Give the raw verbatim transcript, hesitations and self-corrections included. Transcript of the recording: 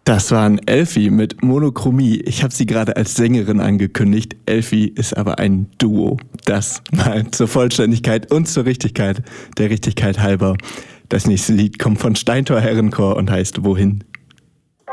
Das waren Elfi mit Monochromie. Ich habe sie gerade als Sängerin angekündigt. Elfi ist aber ein Duo. Das mal zur Vollständigkeit und zur Richtigkeit, der Richtigkeit halber. Das nächste Lied kommt von Steintor Herrenchor und heißt Wohin?